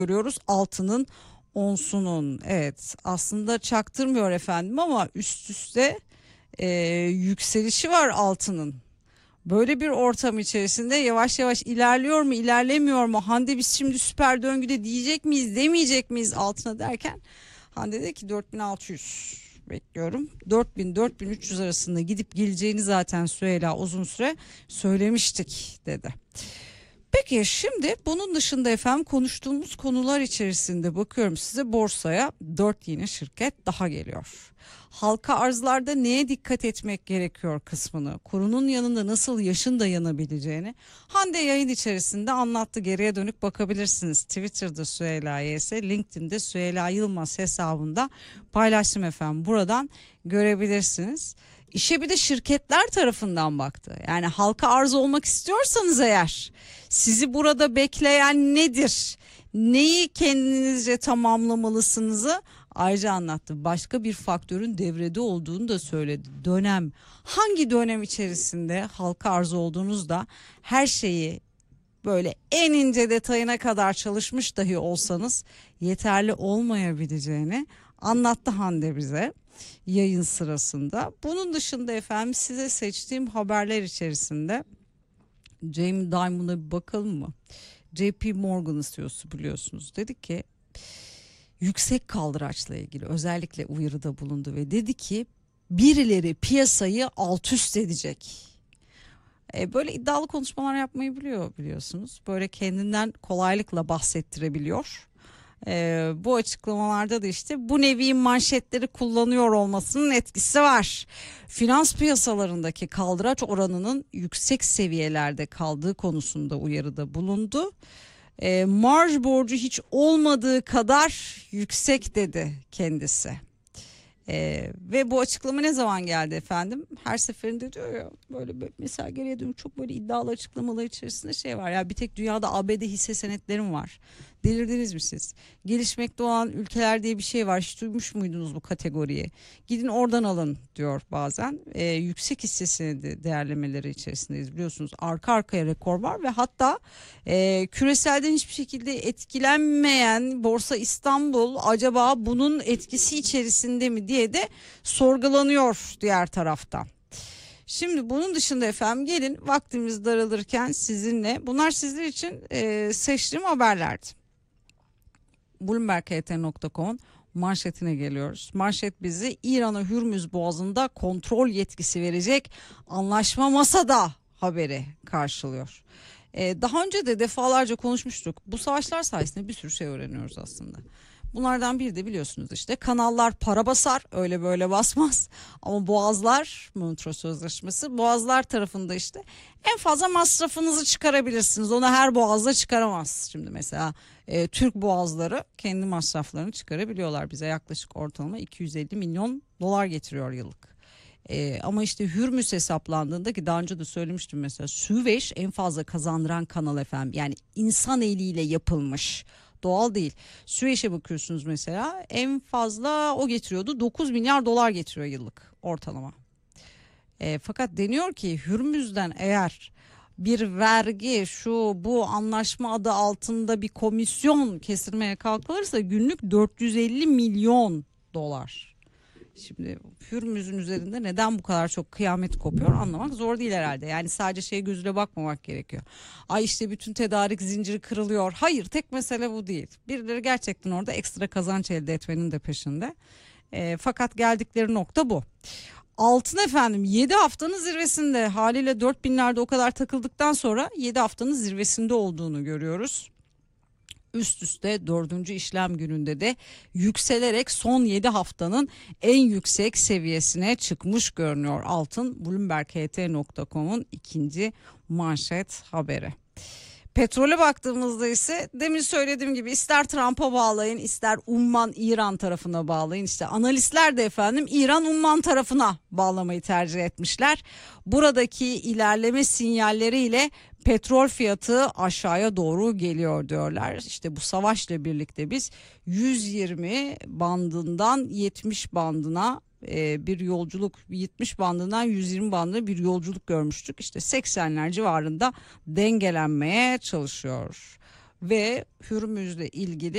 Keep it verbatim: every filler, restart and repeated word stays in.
görüyoruz altının onsunun. Evet, aslında çaktırmıyor efendim ama üst üste e, yükselişi var altının. Böyle bir ortam içerisinde yavaş yavaş ilerliyor mu, ilerlemiyor mu? Hande biz şimdi süper döngüde diyecek miyiz, demeyecek miyiz altına derken Hande dedi ki dört bin altı yüz bekliyorum. dört bin dört bin üç yüz arasında gidip geleceğini zaten Süheyla uzun süre söylemiştik dedi. Peki şimdi bunun dışında efendim konuştuğumuz konular içerisinde bakıyorum size borsaya dört yeni şirket daha geliyor. Halka arzlarda neye dikkat etmek gerekiyor kısmını, kurunun yanında nasıl yaşın dayanabileceğini Hande yayın içerisinde anlattı. Geriye dönük bakabilirsiniz. Twitter'da Süheyla Y S, LinkedIn'de Süheyla Yılmaz hesabında paylaştım efendim. Buradan görebilirsiniz. İşe bir de şirketler tarafından baktı. Yani halka arz olmak istiyorsanız eğer sizi burada bekleyen nedir? Neyi kendinizce tamamlamalısınızı ayrıca anlattı. Başka bir faktörün devrede olduğunu da söyledi. Dönem. Hangi dönem içerisinde halka arz olduğunuzda her şeyi böyle en ince detayına kadar çalışmış dahi olsanız yeterli olmayabileceğini anlattı Hande bize yayın sırasında. Bunun dışında efendim size seçtiğim haberler içerisinde Jamie Dimon'a bir bakalım mı? J P Morgan C E O'su biliyorsunuz. Dedi ki yüksek kaldıraçla ilgili özellikle uyarıda bulundu ve dedi ki birileri piyasayı alt üst edecek. E, böyle iddialı konuşmalar yapmayı biliyor biliyorsunuz. Böyle kendinden kolaylıkla bahsettirebiliyor. Ee, bu açıklamalarda da işte bu nevi manşetleri kullanıyor olmasının etkisi var. Finans piyasalarındaki kaldıraç oranının yüksek seviyelerde kaldığı konusunda uyarıda bulundu. Ee, marj borcu hiç olmadığı kadar yüksek dedi kendisi. Ee, ve bu açıklama ne zaman geldi efendim? Her seferinde diyor ya böyle, böyle mesela geriye dönük çok böyle iddialı açıklamalar içerisinde şey var ya bir tek dünyada A B D hisse senetlerim var. Delirdiniz mi siz? Gelişmekte olan ülkeler diye bir şey var. Hiç duymuş muydunuz bu kategoriyi? Gidin oradan alın diyor bazen. Ee, yüksek hisse senedi değerlemeleri içerisindeyiz biliyorsunuz. Arka arkaya rekor var ve hatta e, küreselden hiçbir şekilde etkilenmeyen Borsa İstanbul acaba bunun etkisi içerisinde mi diye de sorgulanıyor diğer taraftan. Şimdi bunun dışında efendim gelin vaktimiz daralırken sizinle bunlar sizler için e, seçtiğim haberlerdi. Bloomberg H T nokta com'un manşetine geliyoruz. Manşet bizi İran'a Hürmüz Boğazı'nda kontrol yetkisi verecek anlaşma masada haberi karşılıyor. Ee, daha önce de defalarca konuşmuştuk. Bu savaşlar sayesinde bir sürü şey öğreniyoruz aslında. Bunlardan biri de biliyorsunuz işte kanallar para basar öyle böyle basmaz ama boğazlar Montreux Sözleşmesi boğazlar tarafında işte en fazla masrafınızı çıkarabilirsiniz onu her boğazda çıkaramaz. Şimdi mesela e, Türk boğazları kendi masraflarını çıkarabiliyorlar bize yaklaşık ortalama iki yüz elli milyon dolar getiriyor yıllık. Ee, ama işte Hürmüz hesaplandığında ki daha önce de söylemiştim mesela Süveyş en fazla kazandıran kanal efendim yani insan eliyle yapılmış doğal değil. Süveyş'e bakıyorsunuz mesela en fazla o getiriyordu dokuz milyar dolar getiriyor yıllık ortalama. E, fakat deniyor ki Hürmüz'den eğer bir vergi şu bu anlaşma adı altında bir komisyon kesilmeye kalkılırsa günlük dört yüz elli milyon dolar. Şimdi Hürmüz'ün üzerinde neden bu kadar çok kıyamet kopuyor anlamak zor değil herhalde. Yani sadece şey gözüyle bakmamak gerekiyor. Ay işte bütün tedarik zinciri kırılıyor. Hayır tek mesele bu değil. Birileri gerçekten orada ekstra kazanç elde etmenin de peşinde. E, fakat geldikleri nokta bu. Altın efendim yedi haftanın zirvesinde haliyle dört binlerde o kadar takıldıktan sonra yedi haftanın zirvesinde olduğunu görüyoruz. Üst üste dördüncü işlem gününde de yükselerek son yedi haftanın en yüksek seviyesine çıkmış görünüyor altın. Bloomberg H T nokta com'un ikinci manşet haberi. Petrole baktığımızda ise demin söylediğim gibi ister Trump'a bağlayın ister Umman İran tarafına bağlayın. İşte analistler de efendim İran Umman tarafına bağlamayı tercih etmişler. Buradaki ilerleme sinyalleriyle petrol fiyatı aşağıya doğru geliyor diyorlar. İşte bu savaşla birlikte biz yüz yirmi bandından yetmiş bandına bir yolculuk yetmiş bandından yüz yirmi bandına bir yolculuk görmüştük. İşte seksenler civarında dengelenmeye çalışıyor. ve Hürmüz'le ilgili